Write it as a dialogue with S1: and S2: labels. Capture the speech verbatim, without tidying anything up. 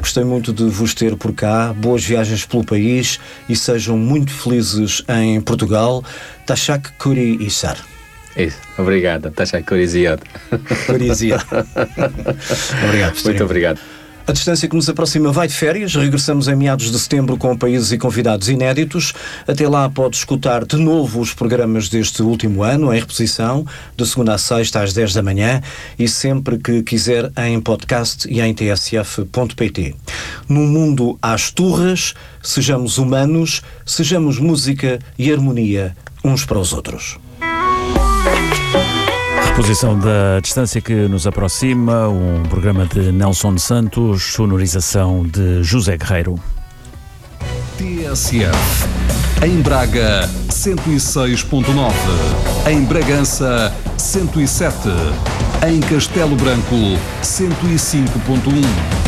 S1: Gostei muito de vos ter por cá. Boas viagens pelo país e sejam muito felizes em Portugal. Tashak Kuri Isar.
S2: Isso, obrigado. Tashak Kuri Ziad.
S1: Kuri Ziad. Obrigado.
S2: Muito obrigado.
S1: A distância que nos aproxima vai de férias. Regressamos em meados de setembro com países e convidados inéditos. Até lá pode escutar de novo os programas deste último ano, em reposição, de segunda a sexta às dez da manhã e sempre que quiser em podcast e em t s f ponto p t. Num mundo às turras, sejamos humanos, sejamos música e harmonia uns para os outros.
S3: Reposição da distância que nos aproxima, um programa de Nelson Santos, sonorização de José Guerreiro.
S4: T S F, em Braga, cento e seis ponto nove, em Bragança, cento e sete, em Castelo Branco, cento e cinco ponto um.